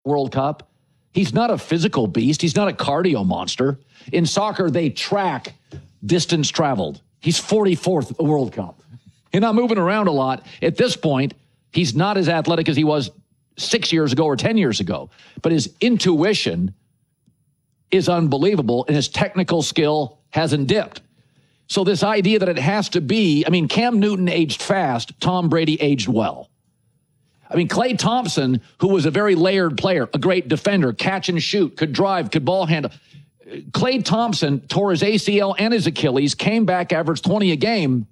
World Cup. He's not a physical beast. He's not a cardio monster. In soccer, they track distance traveled. He's 44th at the World Cup. He's not moving around a lot. At this point, he's not as athletic as he was 6 years ago or 10 years ago. But his intuition is unbelievable, and his technical skill hasn't dipped. So this idea that it has to be, Cam Newton aged fast, Tom Brady aged well. Klay Thompson, who was a very layered player, a great defender, catch and shoot, could drive, could ball handle. Klay Thompson tore his ACL and his Achilles, came back, averaged 20 a game,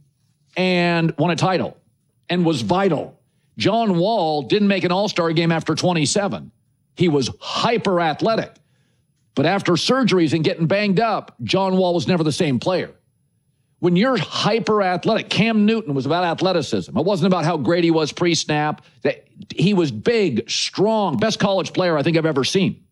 and won a title, and was vital. John Wall didn't make an all-star game after 27. He was hyper-athletic. But after surgeries and getting banged up, John Wall was never the same player. When you're hyper-athletic, Cam Newton was about athleticism. It wasn't about how great he was pre-snap. He was big, strong, best college player I think I've ever seen.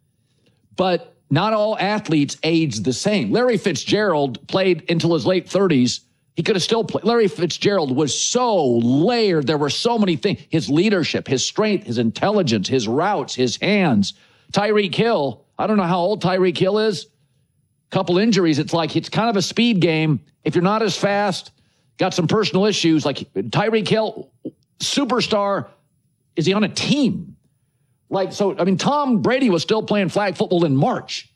But not all athletes age the same. Larry Fitzgerald played until his late 30s. He could have still played. Larry Fitzgerald was so layered. There were so many things. His leadership, his strength, his intelligence, his routes, his hands. Tyreek Hill, I don't know how old Tyreek Hill is. Couple injuries. It's kind of a speed game. If you're not as fast, got some personal issues, like Tyreek Hill, superstar, is he on a team? Tom Brady was still playing flag football in March.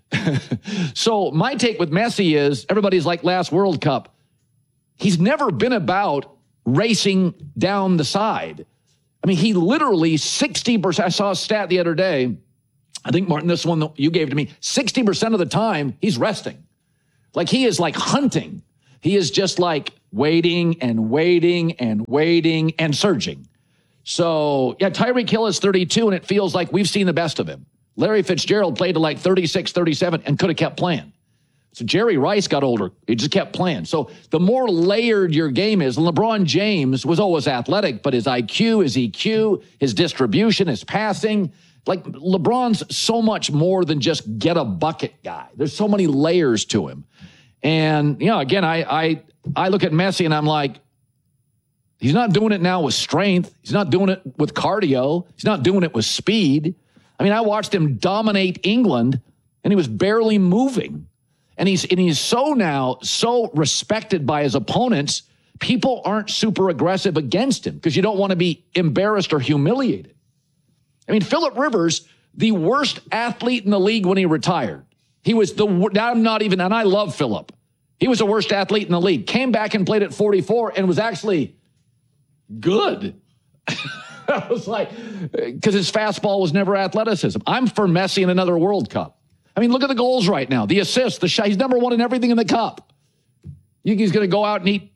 So my take with Messi is, everybody's like last World Cup. He's never been about racing down the side. He literally 60%, I saw a stat the other day, I think, Martin, this one that you gave to me, 60% of the time, he's resting. He is hunting. He is just waiting and waiting and waiting and surging. So, yeah, Tyreek Hill is 32, and it feels like we've seen the best of him. Larry Fitzgerald played to 36, 37, and could have kept playing. So Jerry Rice got older. He just kept playing. So the more layered your game is, LeBron James was always athletic, but his IQ, his EQ, his distribution, his passing, LeBron's so much more than just get a bucket guy. There's so many layers to him. And, again, I look at Messi and I'm like, he's not doing it now with strength. He's not doing it with cardio. He's not doing it with speed. I watched him dominate England and he was barely moving. And he's so respected by his opponents, people aren't super aggressive against him because you don't want to be embarrassed or humiliated. Phillip Rivers, the worst athlete in the league when he retired. He was and I love Phillip. He was the worst athlete in the league. Came back and played at 44 and was actually good. I was because his fastball was never athleticism. I'm for Messi in another World Cup. Look at the goals right now, the assists, the shot. He's number one in everything in the cup. You think he's going to go out and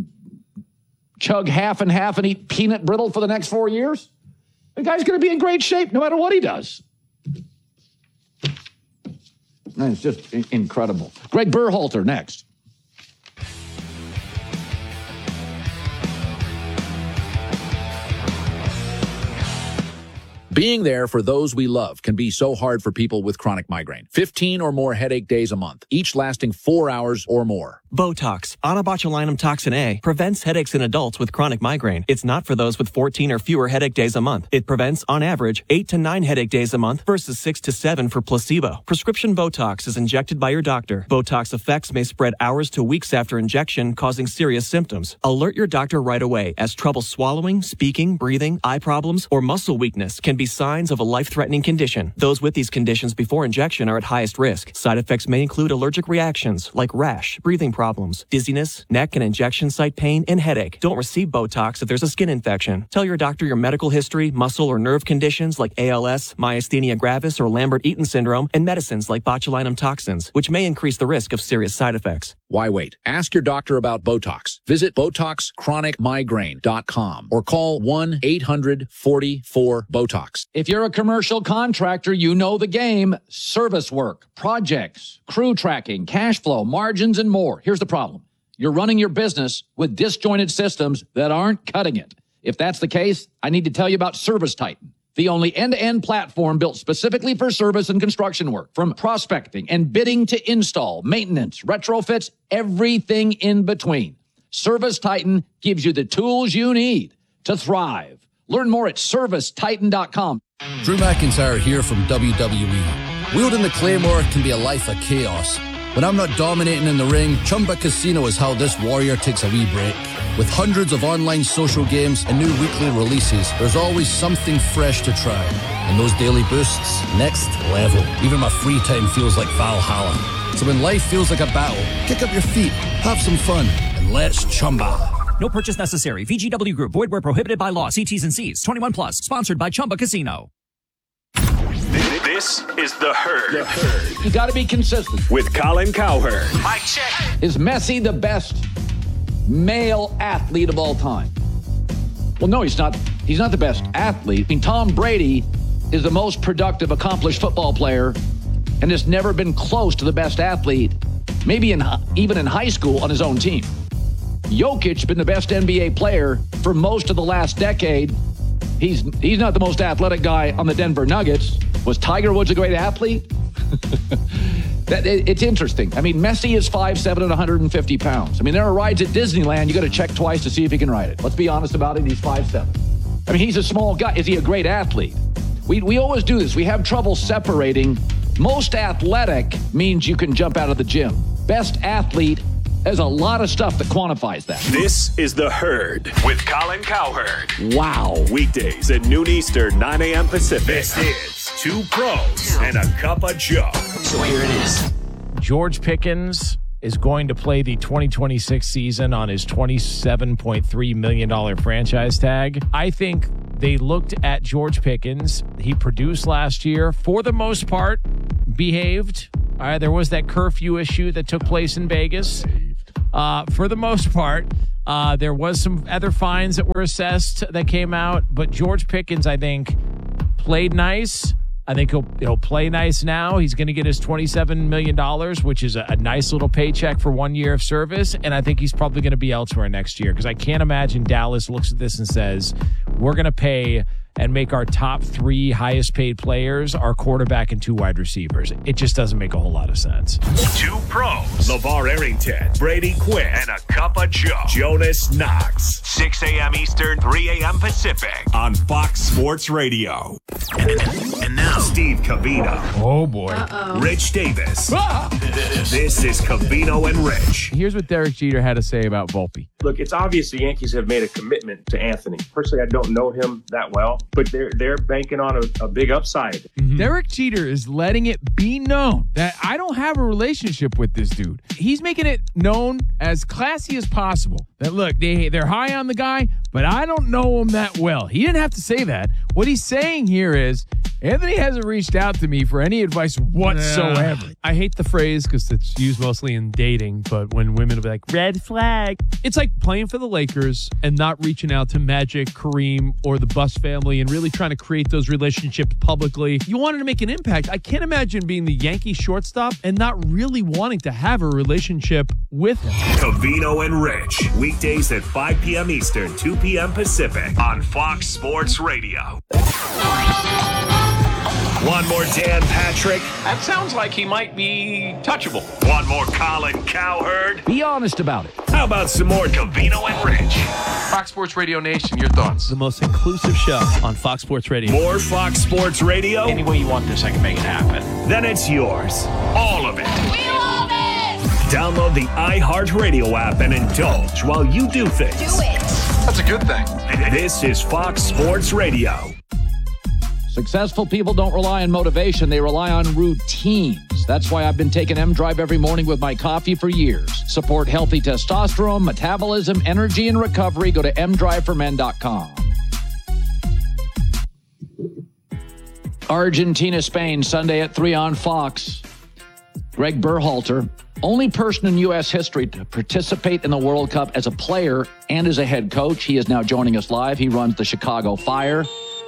chug half and half and eat peanut brittle for the next 4 years? The guy's going to be in great shape no matter what he does. It's just incredible. Greg Berhalter next. Being there for those we love can be so hard for people with chronic migraine. 15 or more headache days a month, each lasting 4 hours or more. Botox, onabotulinum toxin A, prevents headaches in adults with chronic migraine. It's not for those with 14 or fewer headache days a month. It prevents, on average, 8 to 9 headache days a month versus 6 to 7 for placebo. Prescription Botox is injected by your doctor. Botox effects may spread hours to weeks after injection, causing serious symptoms. Alert your doctor right away, as trouble swallowing, speaking, breathing, eye problems, or muscle weakness can be signs of a life-threatening condition. Those with these conditions before injection are at highest risk. Side effects may include allergic reactions like rash, breathing problems, dizziness, neck and injection site pain, and headache. Don't receive Botox if there's a skin infection. Tell your doctor your medical history, muscle or nerve conditions like ALS, myasthenia gravis, or Lambert-Eaton syndrome, and medicines like botulinum toxins, which may increase the risk of serious side effects. Why wait? Ask your doctor about Botox. Visit BotoxChronicMigraine.com or call 1-800-44-BOTOX. If you're a commercial contractor, you know the game. Service work, projects, crew tracking, cash flow, margins, and more. Here's the problem. You're running your business with disjointed systems that aren't cutting it. If that's the case, I need to tell you about ServiceTitan, the only end-to-end platform built specifically for service and construction work. From prospecting and bidding to install, maintenance, retrofits, everything in between. ServiceTitan gives you the tools you need to thrive. Learn more at ServiceTitan.com. Drew McIntyre here from WWE. Wielding the Claymore can be a life of chaos. When I'm not dominating in the ring, Chumba Casino is how this warrior takes a wee break. With hundreds of online social games and new weekly releases, there's always something fresh to try. And those daily boosts, next level. Even my free time feels like Valhalla. So when life feels like a battle, kick up your feet, have some fun, and let's Chumba. No purchase necessary. VGW Group. Void where prohibited by law. See T's and C's. 21 plus. Sponsored by Chumba Casino. This is The Herd. You got to be consistent. With Colin Cowherd. Mic check. Is Messi the best male athlete of all time? Well, no, he's not. He's not the best athlete. I mean, Tom Brady is the most productive, accomplished football player and has never been close to the best athlete, maybe even in high school on his own team. Jokic been the best NBA player for most of the last decade. He's not the most athletic guy on the Denver Nuggets. Was Tiger Woods a great athlete? It's interesting. I mean, Messi is 5'7" and 150 pounds. I mean, there are rides at Disneyland you got to check twice to see if he can ride it. Let's be honest about it. He's 5'7". I mean, he's a small guy. Is he a great athlete? We always do this. We have trouble separating. Most athletic means you can jump out of the gym. Best athlete, there's a lot of stuff that quantifies that. This is The Herd with Colin Cowherd. Wow. Weekdays at noon Eastern, 9 a.m. Pacific. This is Two Pros and a Cup of Joe. So here it is. George Pickens is going to play the 2026 season on his $27.3 million franchise tag. I think they looked at George Pickens. He produced last year, for the most part, behaved. There was that curfew issue that took place in Vegas. For the most part, there was some other fines that were assessed that came out. But George Pickens, I think, played nice. I think he'll play nice now. He's going to get his $27 million, which is a nice little paycheck for 1 year of service. And I think he's probably going to be elsewhere next year because I can't imagine Dallas looks at this and says, we're going to pay and make our top three highest paid players our quarterback and two wide receivers. It just doesn't make a whole lot of sense. Two Pros, LeVar Arrington, Brady Quinn, and a Cup of Joe, Jonas Knox. 6 a.m. Eastern, 3 a.m. Pacific on Fox Sports Radio. And now, Steve Covino. Oh, boy. Rich Davis. This is Covino and Rich. Here's what Derek Jeter had to say about Volpe. Look, it's obvious the Yankees have made a commitment to Anthony. Personally, I don't know him that well, but they're banking on a big upside. Mm-hmm. Derek Jeter is letting it be known that I don't have a relationship with this dude. He's making it known as classy as possible that, look, they're high on the guy, but I don't know him that well. He didn't have to say that. What he's saying here is, Anthony hasn't reached out to me for any advice whatsoever. I hate the phrase because it's used mostly in dating, but when women will be like, red flag. It's like playing for the Lakers and not reaching out to Magic, Kareem, or the Buss family and really trying to create those relationships publicly. You wanted to make an impact. I can't imagine being the Yankee shortstop and not really wanting to have a relationship with him. Covino and Rich, weekdays at 5 p.m. Eastern, 2 p.m. Pacific on Fox Sports Radio. One more Dan Patrick. That sounds like he might be touchable. One more Colin Cowherd. Be honest about it. How about some more Covino and Rich? Fox Sports Radio Nation, your thoughts? The most inclusive show on Fox Sports Radio. More Fox Sports Radio? Any way you want this, I can make it happen. Then it's yours. All of it. We love it! Download the iHeartRadio app and indulge while you do things. Do it! That's a good thing. This is Fox Sports Radio. Successful people don't rely on motivation. They rely on routines. That's why I've been taking M-Drive every morning with my coffee for years. Support healthy testosterone, metabolism, energy, and recovery. Go to mdriveformen.com. Argentina, Spain, Sunday at 3 on Fox. Greg Berhalter, only person in U.S. history to participate in the World Cup as a player and as a head coach. He is now joining us live. He runs the Chicago Fire.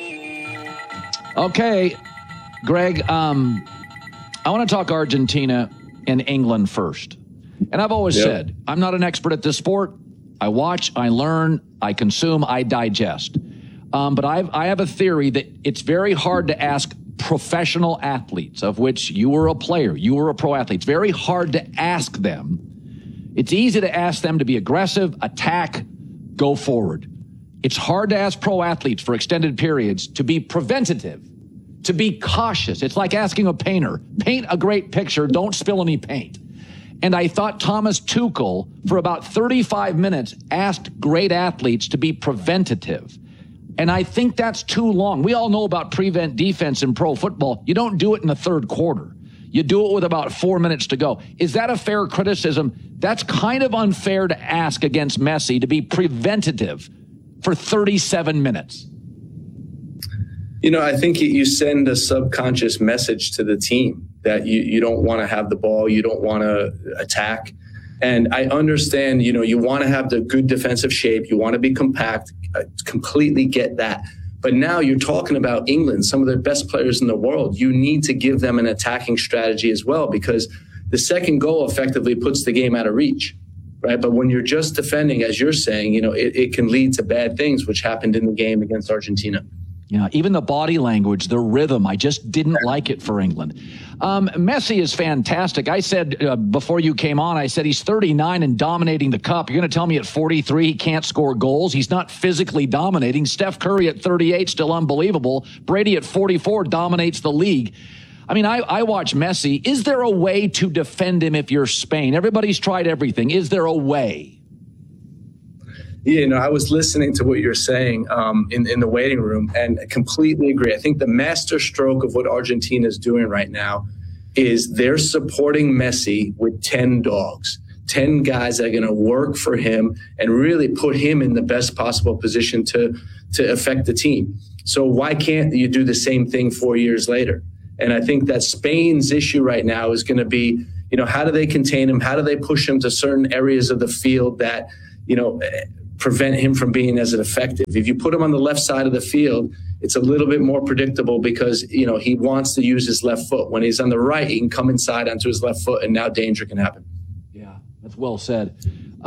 Okay, Greg, I want to talk Argentina and England first. And I've always said, I'm not an expert at this sport. I watch, I learn, I consume, I digest. But I have a theory that it's very hard to ask professional athletes, of which you were a player, you were a pro athlete. It's very hard to ask them. It's easy to ask them to be aggressive, attack, go forward. It's hard to ask pro athletes for extended periods to be preventative, to be cautious. It's like asking a painter, paint a great picture, don't spill any paint. And I thought Thomas Tuchel, for about 35 minutes, asked great athletes to be preventative. And I think that's too long. We all know about prevent defense in pro football. You don't do it in the third quarter. You do it with about 4 minutes to go. Is that a fair criticism? That's kind of unfair to ask against Messi to be preventative for 37 minutes. You know, I think you send a subconscious message to the team that you don't want to have the ball, you don't want to attack. And I understand, you know, you want to have the good defensive shape, you want to be compact, I completely get that. But now you're talking about England, some of the best players in the world. You need to give them an attacking strategy as well, because the second goal effectively puts the game out of reach, right? But when you're just defending, as you're saying, you know, it can lead to bad things, which happened in the game against Argentina. Yeah, even the body language, the rhythm, I just didn't like it for England. Messi is fantastic. I said before you came on, I said he's 39 and dominating the cup. You're going to tell me at 43 he can't score goals? He's not physically dominating. Steph Curry at 38, still unbelievable. Brady at 44 dominates the league. I mean, I watch Messi. Is there a way to defend him if you're Spain? Everybody's tried everything. Is there a way? You know, I was listening to what you're saying in the waiting room and completely agree. I think the master stroke of what Argentina is doing right now is they're supporting Messi with 10 dogs, 10 guys that are going to work for him and really put him in the best possible position to affect the team. So why can't you do the same thing 4 years later? And I think that Spain's issue right now is going to be, you know, how do they contain him? How do they push him to certain areas of the field that, you know, prevent him from being as effective? If you put him on the left side of the field, it's a little bit more predictable because, you know, he wants to use his left foot. When he's on the right, he can come inside onto his left foot, and now danger can happen. Yeah, that's well said.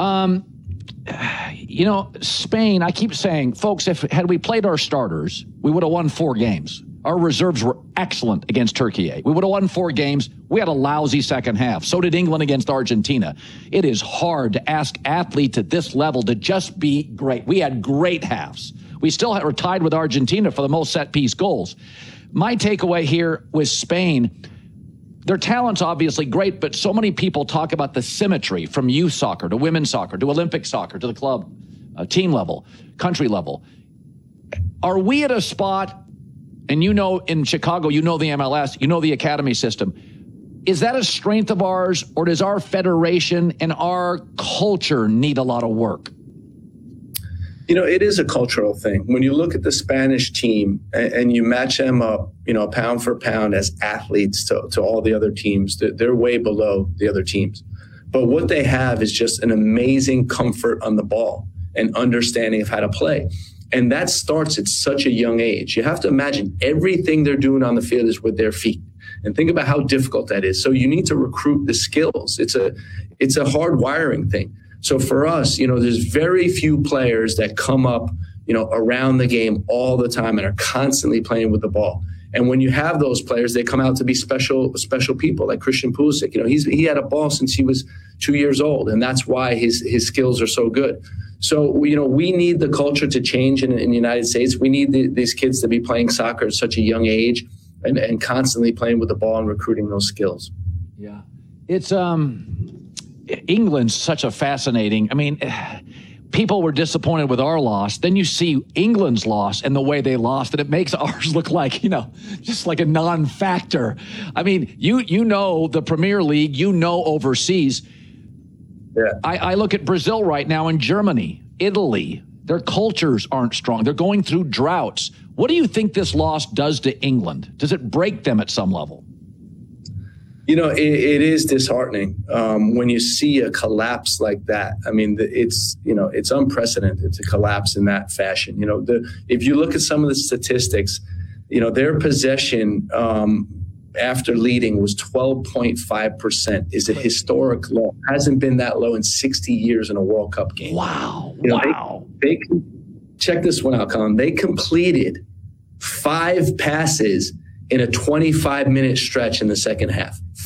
You know, Spain, I keep saying, folks, had we played our starters, we would have won 4 games. Our reserves were excellent against Turkey. We would have won 4 games. We had a lousy second half. So did England against Argentina. It is hard to ask athletes at this level to just be great. We had great halves. We still were tied with Argentina for the most set-piece goals. My takeaway here with Spain, their talent's obviously great, but so many people talk about the symmetry from youth soccer to women's soccer to Olympic soccer to the club, team level, country level. Are we at a spot, and you know in Chicago, you know the MLS, you know the academy system, is that a strength of ours, or does our federation and our culture need a lot of work? You know, it is a cultural thing. When you look at the Spanish team and you match them up, you know, pound for pound as athletes to all the other teams, they're way below the other teams. But what they have is just an amazing comfort on the ball and understanding of how to play. And that starts at such a young age. You have to imagine everything they're doing on the field is with their feet. And think about how difficult that is. So you need to recruit the skills. It's a hard wiring thing. So for us, you know, there's very few players that come up, you know, around the game all the time and are constantly playing with the ball. And when you have those players, they come out to be special people, like Christian Pulisic. You know, he had a ball since he was 2 years old, and that's why his skills are so good. So, you know, we need the culture to change in the United States. We need these kids to be playing soccer at such a young age and constantly playing with the ball and recruiting those skills. Yeah. It's England's such a fascinating, I mean, people were disappointed with our loss. Then you see England's loss and the way they lost, and it makes ours look like, you know, just like a non-factor. I mean, you know the Premier League, you know overseas. Yeah. I look at Brazil right now and Germany, Italy. Their cultures aren't strong. They're going through droughts. What do you think this loss does to England? Does it break them at some level? You know, it is disheartening when you see a collapse like that. I mean, it's unprecedented to collapse in that fashion. You know, if you look at some of the statistics, you know, their possession after leading was 12.5%, is a historic low. Hasn't been that low in 60 years in a World Cup game. Wow. You know, They check this one out, Colin. They completed 5 passes in a 25-minute stretch in the second half.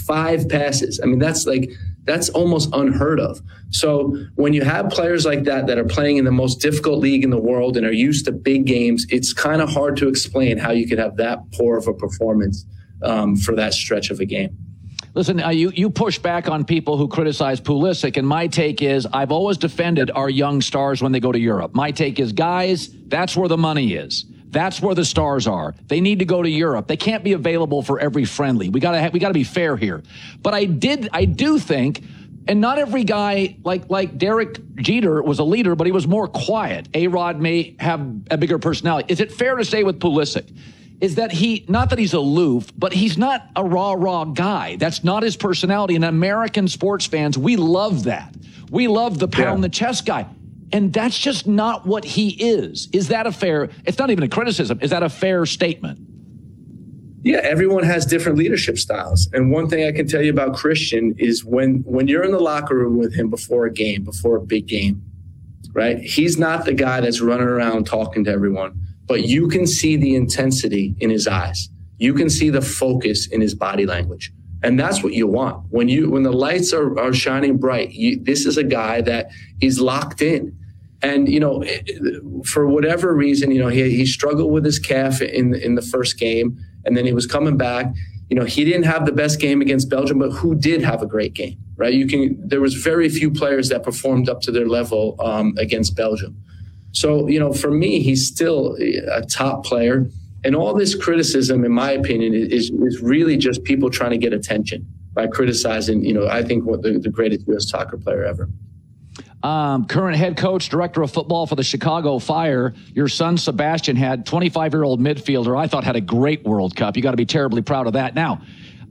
5 passes. I mean, that's almost unheard of. So when you have players like that are playing in the most difficult league in the world and are used to big games, it's kind of hard to explain how you could have that poor of a performance for that stretch of a game. Listen, you push back on people who criticize Pulisic, and my take is I've always defended our young stars when they go to Europe. My take is, guys, that's where the money is. That's where the stars are. They need to go to Europe. They can't be available for every friendly. We gotta be fair here. But I do think, and not every guy like Derek Jeter was a leader, but he was more quiet. A-Rod may have a bigger personality. Is it fair to say with Pulisic is that not that he's aloof, but he's not a raw guy. That's not his personality. And American sports fans, we love that. We love the pound the chest guy. And that's just not what he is. Is that a fair, it's not even a criticism, is that a fair statement? Yeah, everyone has different leadership styles. And one thing I can tell you about Christian is when you're in the locker room with him before a game, before a big game, right? He's not the guy that's running around talking to everyone. But you can see the intensity in his eyes. You can see the focus in his body language. And that's what you want. When the lights are shining bright, this is a guy that is locked in. And, for whatever reason, he struggled with his calf in the first game. And then he was coming back. He didn't have the best game against Belgium, but who did have a great game, right? There was very few players that performed up to their level against Belgium. So, for me, he's still a top player. And all this criticism, in my opinion, is really just people trying to get attention by criticizing, I think the greatest U.S. soccer player ever. Current head coach, director of football for the Chicago Fire. Your son, Sebastian, had 25-year-old midfielder I thought had a great World Cup. You got to be terribly proud of that. Now,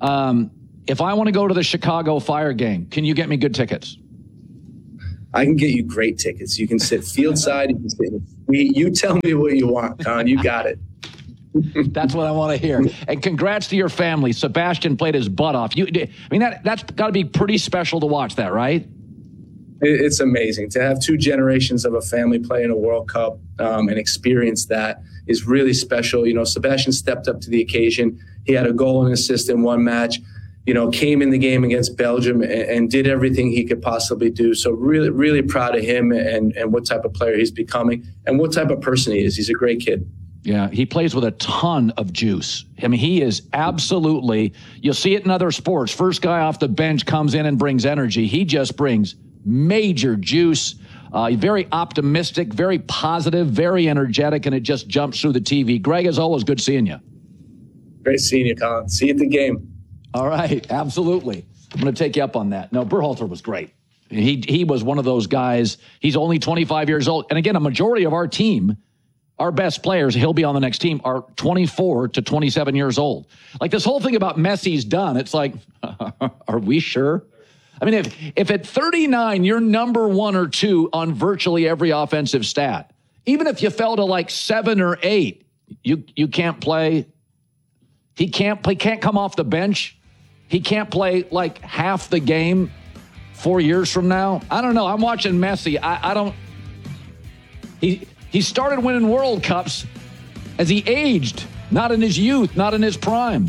if I want to go to the Chicago Fire game, can you get me good tickets? I can get you great tickets. You can sit field side. You can sit in the suite. You tell me what you want, Don. You got it. That's what I want to hear. And congrats to your family. Sebastian played his butt off. That's got to be pretty special to watch that, right? It's amazing to have 2 generations of a family play in a World Cup and experience that is really special. Sebastian stepped up to the occasion. He had a goal and assist in one match. Came in the game against Belgium and did everything he could possibly do. So really, really proud of him and what type of player he's becoming and what type of person he is. He's a great kid. Yeah, he plays with a ton of juice. I mean, he is absolutely, you'll see it in other sports. First guy off the bench comes in and brings energy. He just brings major juice. Very optimistic, very positive, very energetic, and it just jumps through the TV. Greg, as always, good seeing you. Great seeing you, Colin. See you at the game. All right, absolutely. I'm going to take you up on that. No, Berhalter was great. He was one of those guys. He's only 25 years old. And again, a majority of our team, our best players, he'll be on the next team, are 24 to 27 years old. Like this whole thing about Messi's done, it's like, are we sure? I mean, if at 39, you're number 1 or 2 on virtually every offensive stat, even if you fell to like 7 or 8, you can't play. He can't come off the bench. He can't play like half the game 4 years from now. I don't know. I'm watching Messi. I don't. He started winning World Cups as he aged, not in his youth, not in his prime.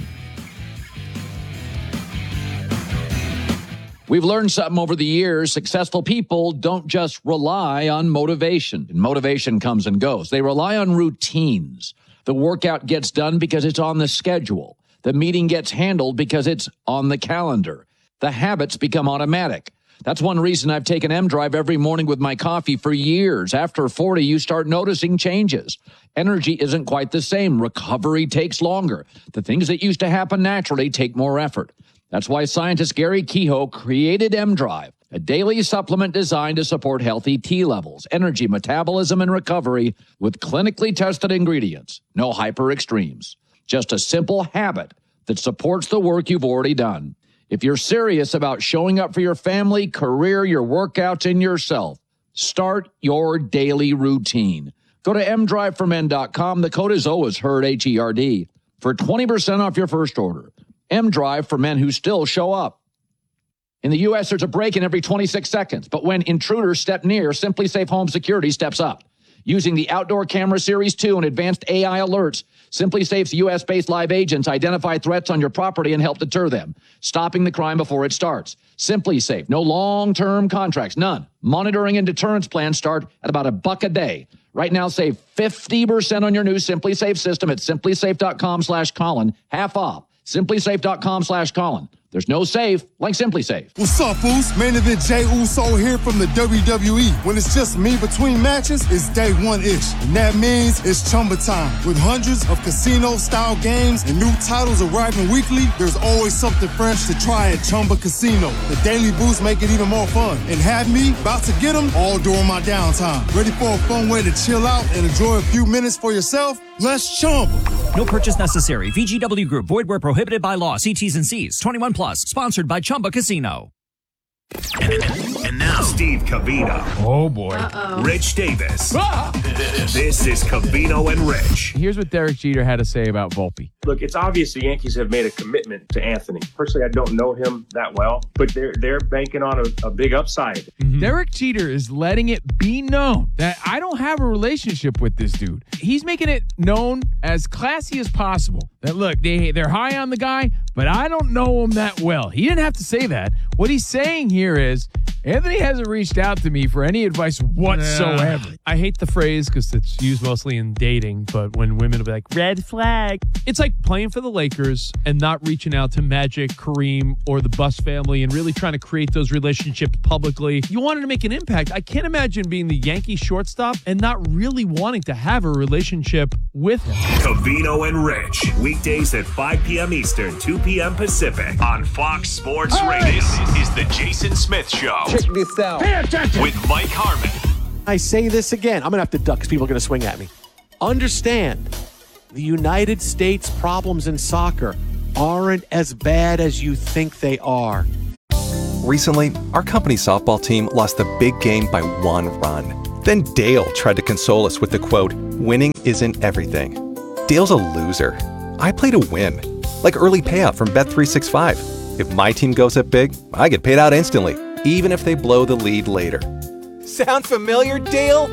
We've learned something over the years. Successful people don't just rely on motivation. And motivation comes and goes. They rely on routines. The workout gets done because it's on the schedule. The meeting gets handled because it's on the calendar. The habits become automatic. That's one reason I've taken M-Drive every morning with my coffee for years. After 40, you start noticing changes. Energy isn't quite the same. Recovery takes longer. The things that used to happen naturally take more effort. That's why scientist Gary Kehoe created M-Drive, a daily supplement designed to support healthy T levels, energy, metabolism, and recovery with clinically tested ingredients. No hyper extremes. Just a simple habit that supports the work you've already done. If you're serious about showing up for your family, career, your workouts, and yourself, start your daily routine. Go to mdriveformen.com. The code is always HERD, H-E-R-D, for 20% off your first order. M-Drive for men who still show up. In the U.S., there's a break-in every 26 seconds. But when intruders step near, Simply Safe Home Security steps up. Using the Outdoor Camera Series 2 and advanced AI alerts, SimpliSafe's U.S.-based live agents identify threats on your property and help deter them, stopping the crime before it starts. SimpliSafe, no long-term contracts, none. Monitoring and deterrence plans start at about $1 a day. Right now, save 50% on your new SimpliSafe system at simplisafe.com/Colin, half off. simplisafe.com/Colin. There's no safe like SimpliSafe. What's up, Boost? Main event Jey Uso here from the WWE. When it's just me between matches, it's day one-ish. And that means it's Chumba time. With hundreds of casino-style games and new titles arriving weekly, there's always something fresh to try at Chumba Casino. The Daily Boost make it even more fun. And have me about to get them all during my downtime. Ready for a fun way to chill out and enjoy a few minutes for yourself? Let's Chumba. No purchase necessary. VGW Group. Void where prohibited by law. See T's and C's. 21 plus. Sponsored by Chumba Casino. And now, Steve Covino. Oh, boy. Rich Davis. This is Covino and Rich. Here's what Derek Jeter had to say about Volpe. Look, it's obvious the Yankees have made a commitment to Anthony. Personally, I don't know him that well, but they're banking on a big upside. Mm-hmm. Derek Jeter is letting it be known that I don't have a relationship with this dude. He's making it known as classy as possible that, look, they're high on the guy, but I don't know him that well. He didn't have to say that. What he's saying here is, Anthony hasn't reached out to me for any advice whatsoever. I hate the phrase because it's used mostly in dating, but when women will be like, red flag, it's like playing for the Lakers and not reaching out to Magic, Kareem, or the Buss family and really trying to create those relationships publicly. You wanted to make an impact. I can't imagine being the Yankee shortstop and not really wanting to have a relationship with him. Covino and Rich. Weekdays at 5 p.m. Eastern, 2 p.m. Pacific on Fox Sports Radio. This is the Jason Smith Show. Check this out. Pay attention. With Mike Harmon. I say this again. I'm going to have to duck because people are going to swing at me. Understand, the United States problems in soccer aren't as bad as you think they are. Recently, our company's softball team lost the big game by 1 run. Then Dale tried to console us with the quote, "Winning isn't everything." Dale's a loser. I play to win. Like early payout from Bet365. If my team goes up big, I get paid out instantly, even if they blow the lead later. Sound familiar, Dale?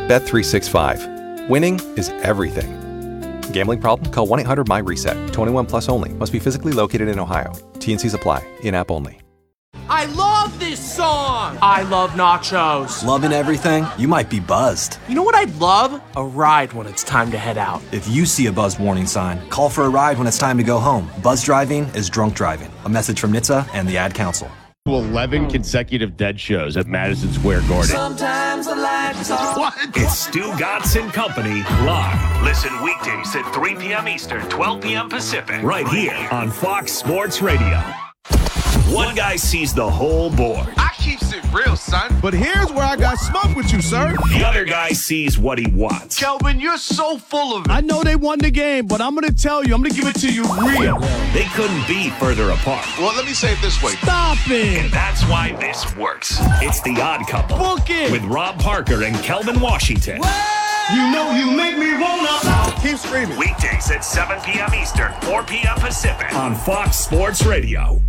Bet365. Winning is everything. Gambling problem? Call 1-800-MY-RESET. 21 plus only. Must be physically located in Ohio. T&Cs apply. In-app only. I love this song! I love nachos. Loving everything? You might be buzzed. You know what I'd love? A ride when it's time to head out. If you see a buzz warning sign, call for a ride when it's time to go home. Buzz driving is drunk driving. A message from NHTSA and the Ad Council. 11 consecutive dead shows at Madison Square Garden. Sometimes I like what? It's Stu Gatz and Company live. Listen weekdays at 3 p.m. Eastern, 12 p.m. Pacific. Right here on Fox Sports Radio. One guy sees the whole board. I keeps it real, son. But here's where I got smoke with you, sir. The other guy sees what he wants. Kelvin, you're so full of it. I know they won the game, but I'm going to tell you, I'm going to give it to you real. They couldn't be further apart. Well, let me say it this way. Stop it! And that's why this works. It's The Odd Couple. Book it! With Rob Parker and Kelvin Washington. You know you make me wanna. Keep screaming. Weekdays at 7 p.m. Eastern, 4 p.m. Pacific. On Fox Sports Radio.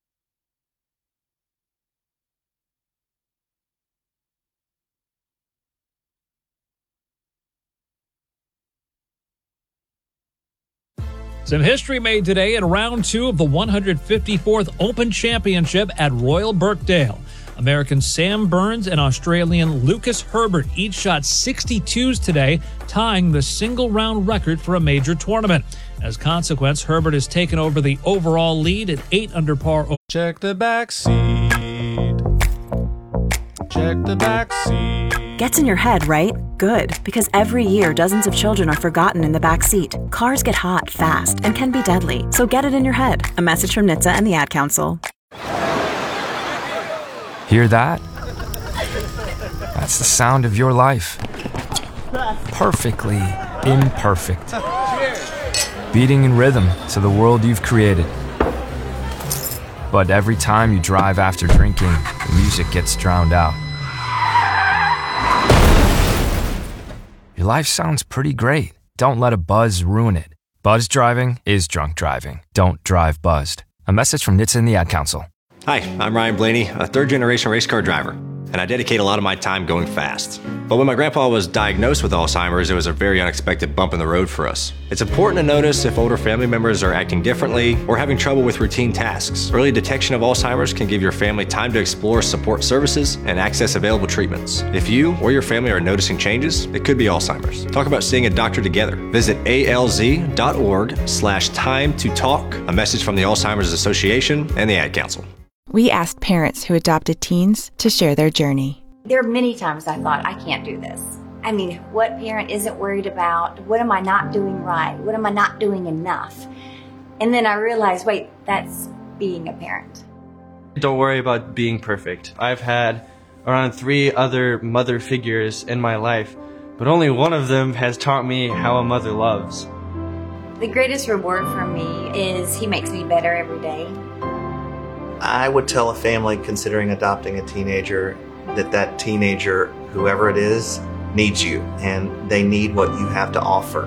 Some history made today in round 2 of the 154th Open Championship at Royal Birkdale. American Sam Burns and Australian Lucas Herbert each shot 62s today, tying the single-round record for a major tournament. As a consequence, Herbert has taken over the overall lead at 8 under par. Check the back seat. Check the back seat. Gets in your head, right? Good, because every year dozens of children are forgotten in the back seat. Cars get hot, fast, and can be deadly, so get it in your head. A message from NHTSA and the Ad Council. Hear that? That's the sound of your life. Perfectly imperfect. Beating in rhythm to the world you've created. But every time you drive after drinking, the music gets drowned out. Your life sounds pretty great. Don't let a buzz ruin it. Buzz driving is drunk driving. Don't drive buzzed. A message from NHTSA and the Ad Council. Hi, I'm Ryan Blaney, a third-generation race car driver. and I dedicate a lot of my time going fast. But when my grandpa was diagnosed with Alzheimer's, it was a very unexpected bump in the road for us. It's important to notice if older family members are acting differently or having trouble with routine tasks. Early detection of Alzheimer's can give your family time to explore support services and access available treatments. If you or your family are noticing changes, it could be Alzheimer's. Talk about seeing a doctor together. Visit alz.org/time to talk. A message from the Alzheimer's Association and the Ad Council. We asked parents who adopted teens to share their journey. There are many times I thought, I can't do this. I mean, what parent isn't worried about, what am I not doing right? What am I not doing enough? And then I realized, wait, that's being a parent. Don't worry about being perfect. I've had around 3 other mother figures in my life, but only one of them has taught me how a mother loves. The greatest reward for me is he makes me better every day. I would tell a family considering adopting a teenager that teenager, whoever it is, needs you, and they need what you have to offer.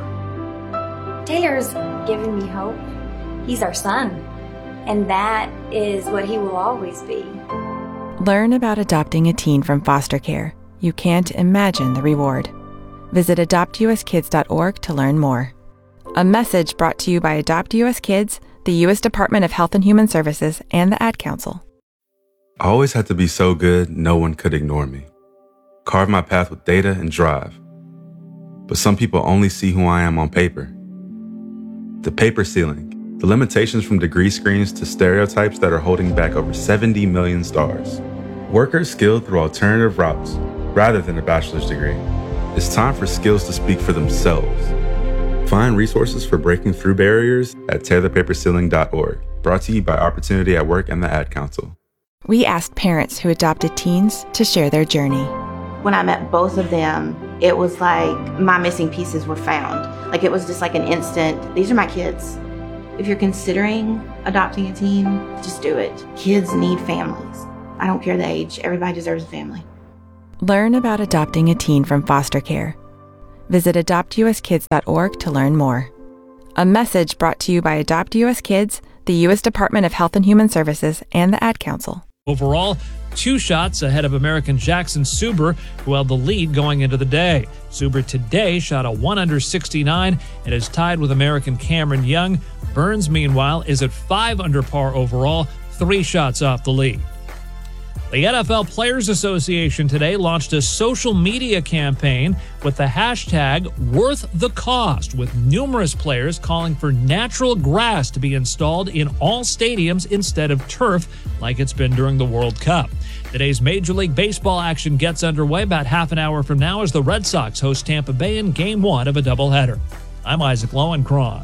Taylor's given me hope. He's our son, and that is what he will always be. Learn about adopting a teen from foster care. You can't imagine the reward. Visit adoptuskids.org to learn more. A message brought to you by Adopt US Kids, the U.S. Department of Health and Human Services, and the Ad Council. I always had to be so good, no one could ignore me. Carve my path with data and drive. But some people only see who I am on paper. The paper ceiling, the limitations from degree screens to stereotypes that are holding back over 70 million stars. Workers skilled through alternative routes, rather than a bachelor's degree. It's time for skills to speak for themselves. Find resources for breaking through barriers at tearthepaperceiling.org. Brought to you by Opportunity at Work and the Ad Council. We asked parents who adopted teens to share their journey. When I met both of them, it was like my missing pieces were found. Like it was just like an instant, these are my kids. If you're considering adopting a teen, just do it. Kids need families. I don't care the age, everybody deserves a family. Learn about adopting a teen from foster care. Visit adoptuskids.org to learn more. A message brought to you by Adopt US Kids, the U.S. Department of Health and Human Services, and the Ad Council. Overall, 2 shots ahead of American Jackson Suber, who held the lead going into the day. Suber today shot a 169 and is tied with American Cameron Young. Burns, meanwhile, is at 5 under par overall, 3 shots off the lead. The NFL Players Association today launched a social media campaign with the hashtag #WorthTheCost, with numerous players calling for natural grass to be installed in all stadiums instead of turf like it's been during the World Cup. Today's Major League Baseball action gets underway about half an hour from now as the Red Sox host Tampa Bay in Game 1 of a doubleheader. I'm Isaac Lowenkron.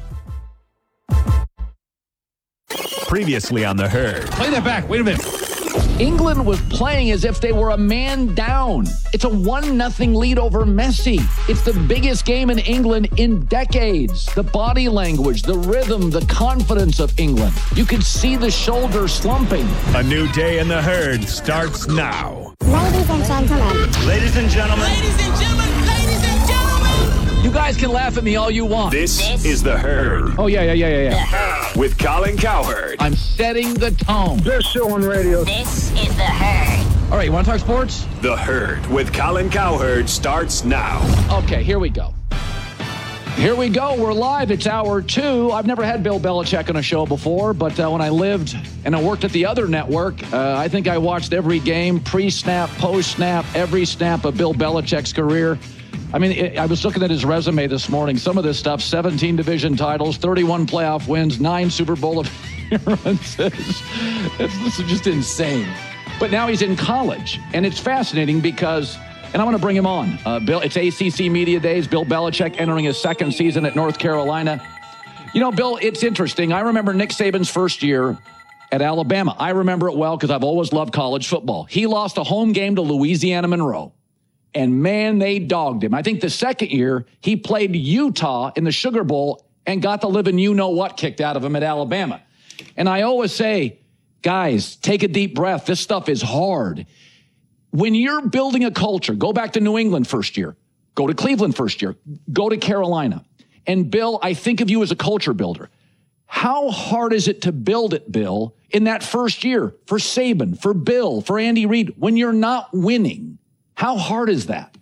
Previously on The Herd. Play that back. Wait a minute. England was playing as if they were a man down. It's a 1-0 lead over Messi. It's the biggest game in England in decades. The body language, the rhythm, the confidence of England. You could see the shoulder slumping. A new day in The Herd starts now. Ladies and gentlemen. Ladies and gentlemen. Ladies and gentlemen. Ladies and gentlemen. You guys can laugh at me all you want. This is The Herd. Oh, yeah. The Herd. With Colin Cowherd. I'm setting the tone. Best show on radio. This is The Herd. All right, you want to talk sports? The Herd with Colin Cowherd starts now. Okay, here we go. Here we go. We're live. It's hour 2. I've never had Bill Belichick on a show before, but when I lived and I worked at the other network, I think I watched every game, pre-snap, post-snap, every snap of Bill Belichick's career. I mean, I was looking at his resume this morning. Some of this stuff, 17 division titles, 31 playoff wins, 9 Super Bowl appearances. This is just insane. But now he's in college, and it's fascinating because, and I'm going to bring him on. Bill, it's ACC Media Days. Bill Belichick entering his 2nd season at North Carolina. You know, Bill, it's interesting. I remember Nick Saban's first year at Alabama. I remember it well because I've always loved college football. He lost a home game to Louisiana Monroe. And, man, they dogged him. I think the 2nd year, he played Utah in the Sugar Bowl and got the living you-know-what kicked out of him at Alabama. And I always say, guys, take a deep breath. This stuff is hard. When you're building a culture, go back to New England first year. Go to Cleveland first year. Go to Carolina. And, Bill, I think of you as a culture builder. How hard is it to build it, Bill, in that first year for Saban, for Bill, for Andy Reid, when you're not winning? How hard is that?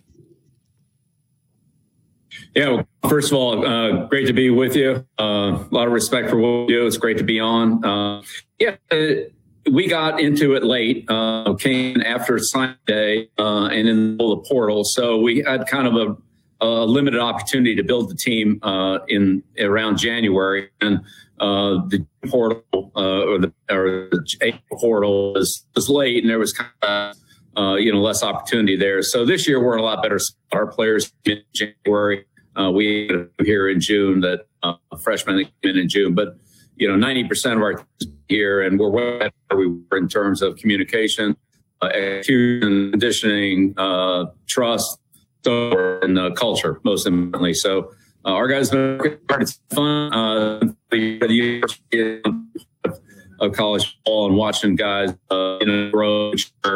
Yeah, well, first of all, great to be with you. A lot of respect for what you do. It's great to be on. We got into it late, came after signing day and in the middle of the portal. So we had kind of a limited opportunity to build the team in around January. And the portal or the April portal was late, and there was kind of less opportunity there. So this year we're in a lot better spot. Our players in January. We here in June that freshmen that came in June, but 90% of our teams here, and we're where we were in terms of communication, execution, conditioning, trust, and culture, most importantly. So our guys have been working hard. It's fun. The year of college football and watching guys grow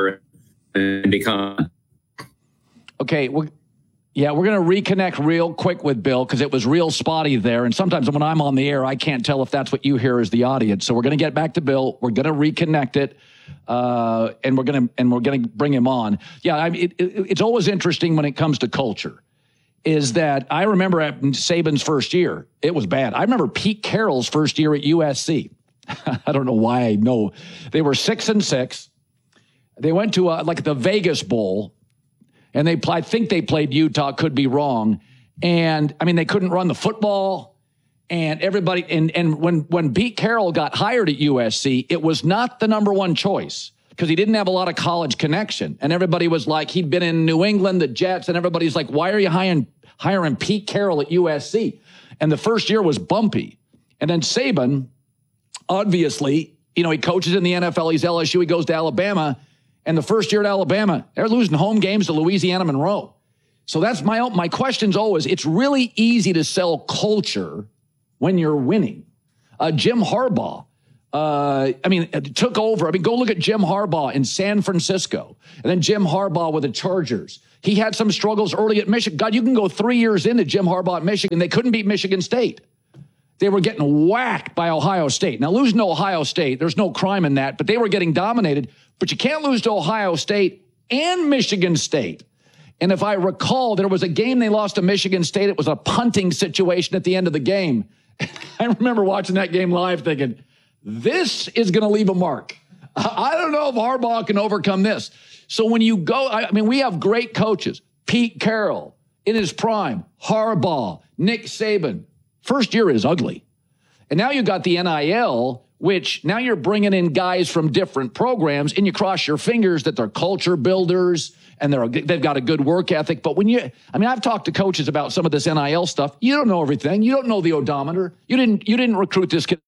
and become. Okay, we're going to reconnect real quick with Bill because it was real spotty there. And sometimes when I'm on the air, I can't tell if that's what you hear as the audience. So we're going to get back to Bill. We're going to reconnect it, and we're going to bring him on. Yeah, it's always interesting when it comes to culture. Is that I remember at Saban's first year, it was bad. I remember Pete Carroll's first year at USC. I don't know why I know. They were 6-6. They went to the Vegas Bowl. And I think they played Utah, could be wrong. And I mean, they couldn't run the football and everybody. And when Pete Carroll got hired at USC, it was not the number one choice because he didn't have a lot of college connection. And everybody was like, he'd been in New England, the Jets, and everybody's like, why are you hiring Pete Carroll at USC? And the first year was bumpy. And then Saban, obviously, he coaches in the NFL. He's LSU. He goes to Alabama. And the first year at Alabama, they're losing home games to Louisiana Monroe. So that's my question's always, it's really easy to sell culture when you're winning. Jim Harbaugh, took over. Go look at Jim Harbaugh in San Francisco. And then Jim Harbaugh with the Chargers. He had some struggles early at Michigan. God, you can go 3 years into Jim Harbaugh at Michigan. They couldn't beat Michigan State. They were getting whacked by Ohio State. Now, losing to Ohio State, there's no crime in that, but they were getting dominated. But you can't lose to Ohio State and Michigan State. And if I recall, there was a game they lost to Michigan State. It was a punting situation at the end of the game. I remember watching that game live thinking, this is going to leave a mark. I don't know if Harbaugh can overcome this. So when you go, we have great coaches. Pete Carroll in his prime, Harbaugh, Nick Saban. First year is ugly. And now you got the NIL, which now you're bringing in guys from different programs, and you cross your fingers that they're culture builders and they've got a good work ethic. But I've talked to coaches about some of this NIL stuff. You don't know everything. You don't know the odometer. You didn't recruit this kid